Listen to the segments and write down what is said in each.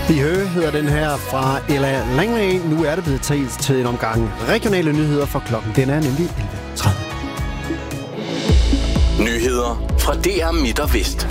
Hedder den her fra Ella Langley. Nu er det blevet tid til en omgang regionale nyheder, for klokken den er nemlig 11.30. Nyheder fra DR Midt og Vest.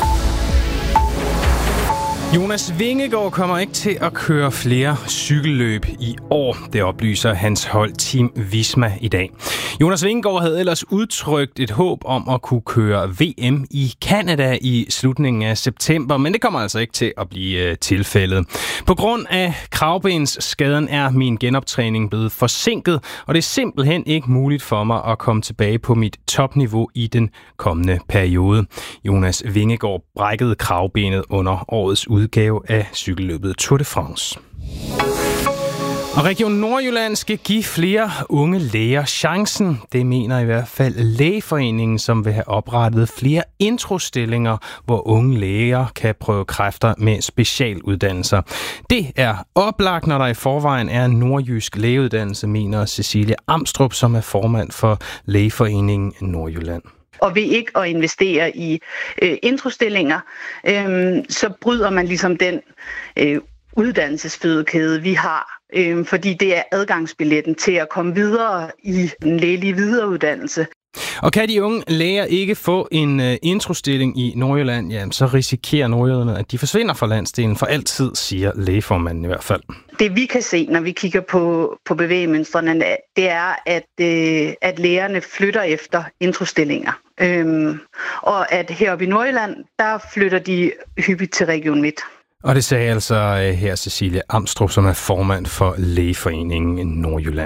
Jonas Vingegaard kommer ikke til at køre flere cykelløb i år, det oplyser hans hold Team Visma i dag. Jonas Vingegaard havde ellers udtrykt et håb om at kunne køre VM i Canada i slutningen af september, men det kommer altså ikke til at blive tilfældet. På grund af kravbensskaden er min genoptræning blevet forsinket, og det er simpelthen ikke muligt for mig at komme tilbage på mit topniveau i den kommende periode. Jonas Vingegaard brækkede kravbenet under årets udgave af cykelløbet Tour de France. Og Region Nordjylland skal give flere unge læger chancen. Det mener i hvert fald Lægeforeningen, som vil have oprettet flere introstillinger, hvor unge læger kan prøve kræfter med specialuddannelser. Det er oplagt, når der i forvejen er en nordjysk lægeuddannelse, mener Cecilie Amstrup, som er formand for Lægeforeningen Nordjylland. Og ved ikke at investere i introstillinger, så bryder man ligesom den uddannelsesfødekæde, vi har. Fordi det er adgangsbilletten til at komme videre i den lægelige videreuddannelse. Og kan de unge læger ikke få en introstilling i Nordjylland, ja, så risikerer nordjyderne, at de forsvinder fra landsdelen for altid, siger lægeformanden i hvert fald. Det vi kan se, når vi kigger på bevægemønstrene, det er, at lægerne flytter efter introstillinger. Og at heroppe i Nordjylland, der flytter de hyppigt til Region Midt. Og det sagde altså her Cecilie Amstrup, som er formand for Lægeforeningen Nordjylland.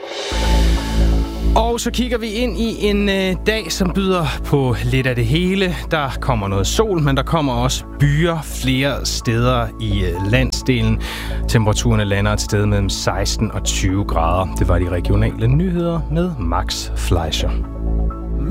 Og så kigger vi ind i en dag, som byder på lidt af det hele. Der kommer noget sol, men der kommer også byer flere steder i landsdelen. Temperaturerne lander et sted mellem 16 og 20 grader. Det var de regionale nyheder med Max Fleischer.